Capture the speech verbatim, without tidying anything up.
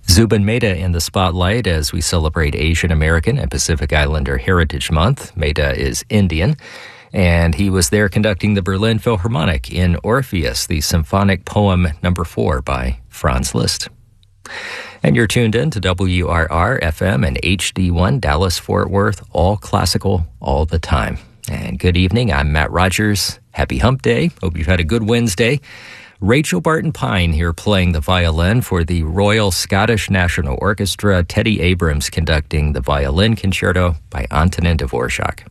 Zubin Mehta in the spotlight as we celebrate Asian American and Pacific Islander Heritage Month. Mehta is Indian, and he was there conducting the Berlin Philharmonic in Orpheus, the symphonic poem number four by Franz Liszt. And you're tuned in to W R R F M and H D one Dallas-Fort Worth, all classical, all the time. And good evening, I'm Matt Rogers. Happy Hump Day. Hope you've had a good Wednesday. Rachel Barton Pine here playing the violin for the Royal Scottish National Orchestra. Teddy Abrams conducting the violin concerto by Antonin Dvorak.